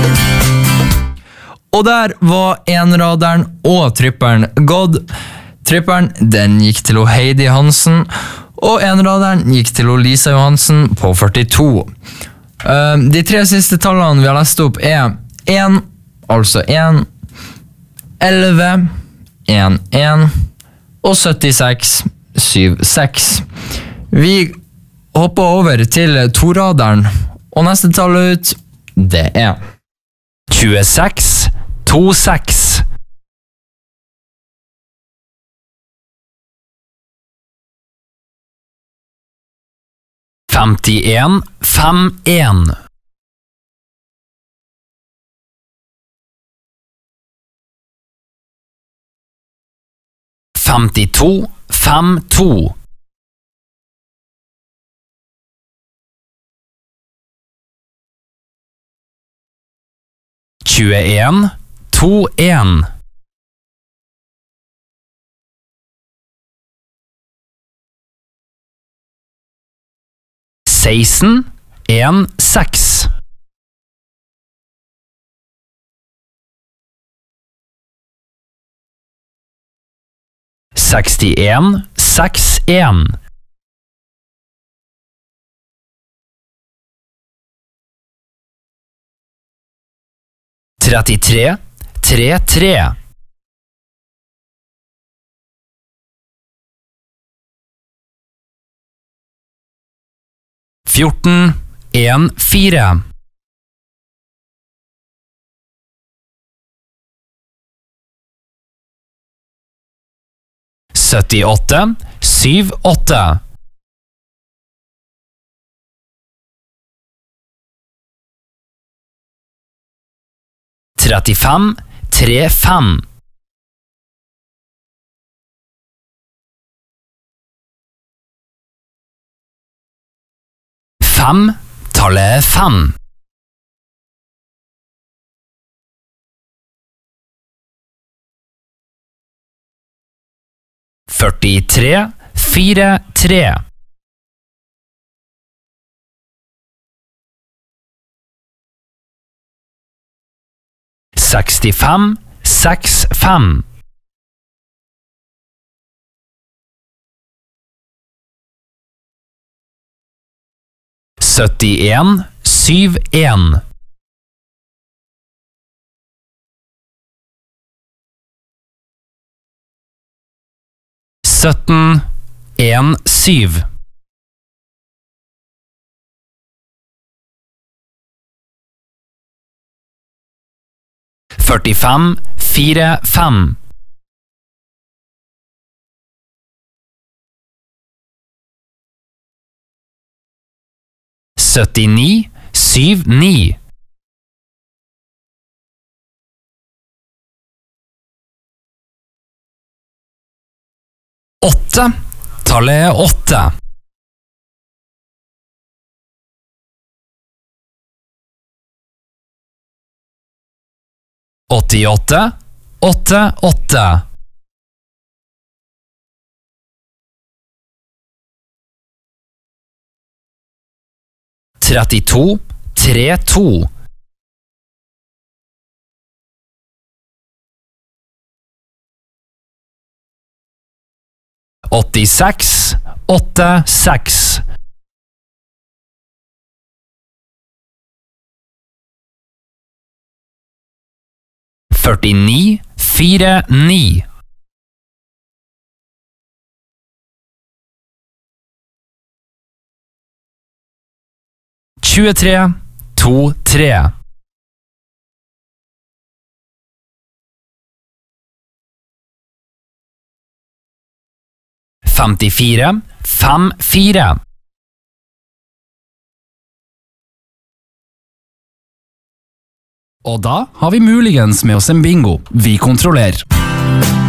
Og der var enraderen og tripperen gått. Tripperen, den gikk til Heidi Hansen, og enraderen gikk til Lisa Johansen på 42. De tre siste tallene vi har lest opp 1, altså 1, 11, 1, 1, og 76, 7, 6. Vi hopper over til toraderen, og neste tall ut, det 26, 26. 51, 51. 52, 52. 21, 21. 16, 1, 6. 61, 6, 1. 33, 3, 3. 14, 1, 4. 78, 7, 8. 35, 3, 5. 5, tallet 5. 43, 4, 3. 65, 6, 5. 71, 7, 1. 17, 1, 7. 45, 4, 5. 79, 7, 9. 8, tallet 8. 88, 8, 8. 32, 3, 2. 86, 8, 6. 49, 4, 9. 23, 2, 3. 54, 5, 4. 'Og da har vi muligens med oss en bingo. Vi kontrollerer.